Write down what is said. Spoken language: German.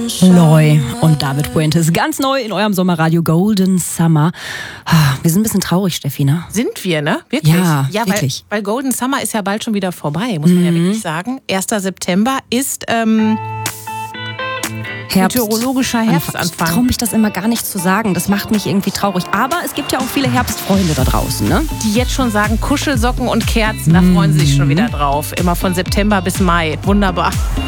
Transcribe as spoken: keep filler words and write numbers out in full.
Loy und David Fuentes. Ganz neu in eurem Sommerradio Golden Summer. Wir sind ein bisschen traurig, Steffi, ne? Sind wir, ne? Wirklich? Ja, ja wirklich. Weil, weil Golden Summer ist ja bald schon wieder vorbei, muss man mhm. ja wirklich sagen. erster September ist ähm, Herbst. meteorologischer Herbstanfang. Ich traue mich das immer gar nicht zu sagen. Das macht mich irgendwie traurig. Aber es gibt ja auch viele Herbstfreunde da draußen, ne? Die jetzt schon sagen, Kuschelsocken und Kerzen, da freuen sie sich schon wieder drauf. Immer von September bis Mai. Wunderbar.